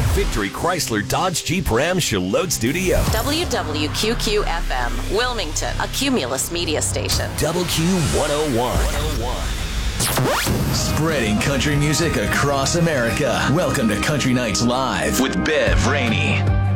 the Victory Chrysler Dodge Jeep Ram Charlotte Studio. WWQQ-FM, Wilmington, a Cumulus media station. WQ101. Spreading country music across America. Welcome to Country Nights Live with Bev Rainey.